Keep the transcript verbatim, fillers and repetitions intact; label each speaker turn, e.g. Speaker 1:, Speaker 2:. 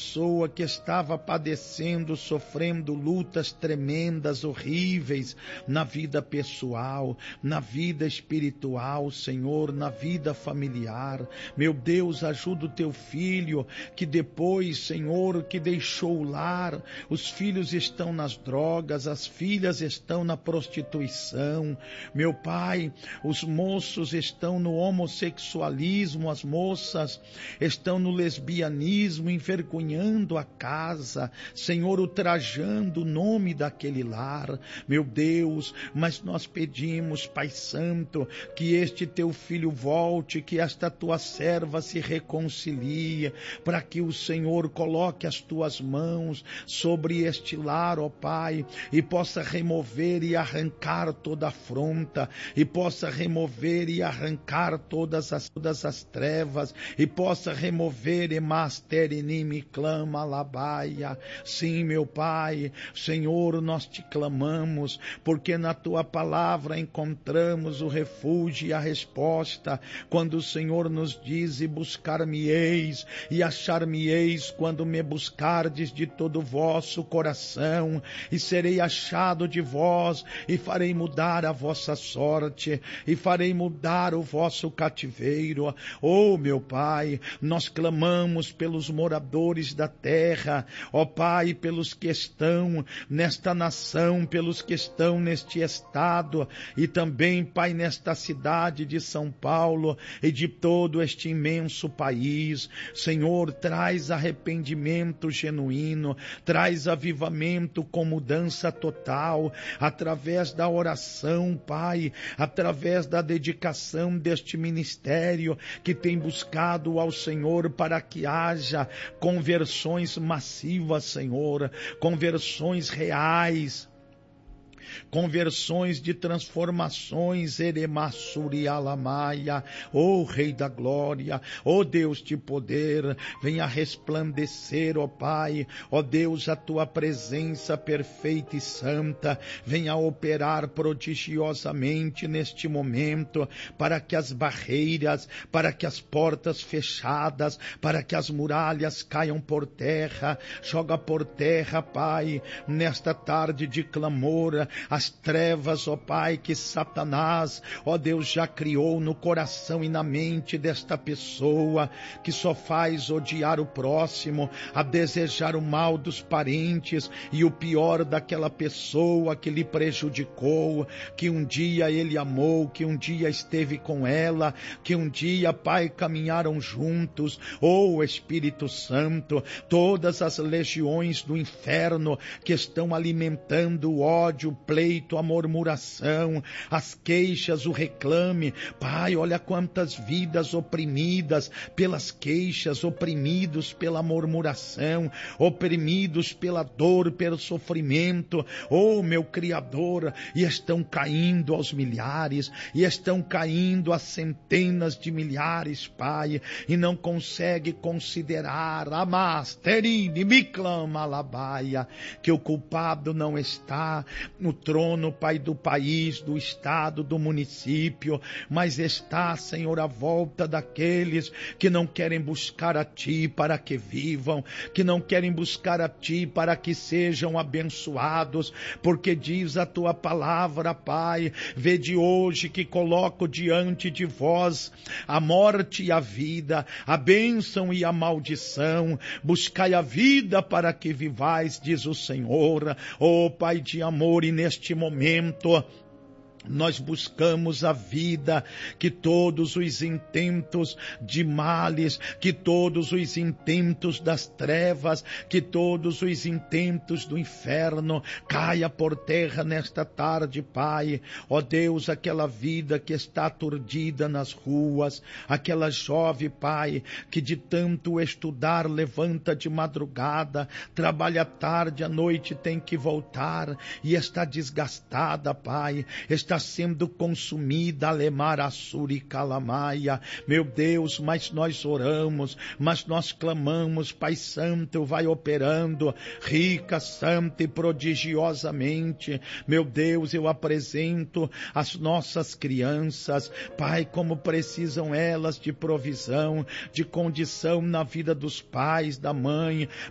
Speaker 1: pessoa que estava padecendo, sofrendo lutas tremendas, horríveis, na vida pessoal, na vida espiritual, Senhor, na vida familiar. Meu Deus, ajuda o teu filho, que depois, Senhor, que deixou o lar, os filhos estão nas drogas, as filhas estão na prostituição. Meu Pai, os moços estão no homossexualismo, as moças estão no lesbianismo, envergonhando a casa, Senhor, ultrajando o nome daquele lar. Meu Deus, mas nós pedimos, Pai Santo, que este teu filho volte, que esta tua serva se reconcilie, para que o Senhor coloque as tuas mãos sobre este lar, ó Pai, e possa remover e arrancar toda afronta, e possa remover e arrancar todas as, todas as trevas, e possa remover e master inimi clama labaia. Sim, meu Pai, Senhor, nós te clamamos, porque na tua palavra encontramos o refúgio e a resposta, quando o Senhor nos diz: e buscar-me-eis, e achar-me-eis, quando me buscardes de todo o vosso coração, e serei achado de vós, e farei mudar a vossa sorte, e farei mudar o vosso cativeiro. Oh, meu Pai, nós clamamos pelos moradores da terra, ó Pai, pelos que estão nesta nação, pelos que estão neste estado, e também, Pai, nesta cidade de São Paulo, e de todo este imenso país. Senhor, traz arrependimento genuíno, traz avivamento com mudança total, através da oração, Pai, através da dedicação deste ministério, que tem buscado ao Senhor para que haja conversões massivas, Senhor, conversões reais, conversões de transformações, Eremassuri Alamaia, ó Rei da Glória, ó Deus de poder, venha resplandecer, ó Pai, ó Deus, a tua presença perfeita e santa, venha operar prodigiosamente neste momento, para que as barreiras, para que as portas fechadas, para que as muralhas caiam por terra. Joga por terra, Pai, nesta tarde de clamor, as trevas, ó Pai, que Satanás, ó Deus, já criou no coração e na mente desta pessoa, que só faz odiar o próximo, a desejar o mal dos parentes e o pior daquela pessoa que lhe prejudicou, que um dia ele amou, que um dia esteve com ela, que um dia, Pai, caminharam juntos. Ó Espírito Santo, todas as legiões do inferno que estão alimentando o ódio, pleito, a murmuração, as queixas, o reclame. Pai, olha quantas vidas oprimidas pelas queixas, oprimidos pela murmuração, oprimidos pela dor, pelo sofrimento. Oh, meu Criador, e estão caindo aos milhares, e estão caindo a centenas de milhares, Pai, e não consegue considerar, amasterine, me clama, alabaia, que o culpado não está no trono, Pai, do país, do estado, do município, mas está, Senhor, à volta daqueles que não querem buscar a Ti para que vivam, que não querem buscar a Ti para que sejam abençoados, porque diz a Tua palavra, Pai, vede hoje que coloco diante de vós a morte e a vida, a bênção e a maldição, buscai a vida para que vivais, diz o Senhor. Ó Pai de amor, e neste momento nós buscamos a vida, que todos os intentos de males, que todos os intentos das trevas, que todos os intentos do inferno caia por terra nesta tarde, Pai. Ó Deus, aquela vida que está aturdida nas ruas, aquela jovem, Pai, que de tanto estudar levanta de madrugada, trabalha tarde, à noite tem que voltar e está desgastada, Pai, está sendo consumida, alemar assuri calamaia. Meu Deus, mas nós oramos, mas nós clamamos, Pai Santo, vai operando rica, santa e prodigiosamente. Meu Deus, eu apresento as nossas crianças, Pai, como precisam elas de provisão, de condição na vida dos pais, da mãe.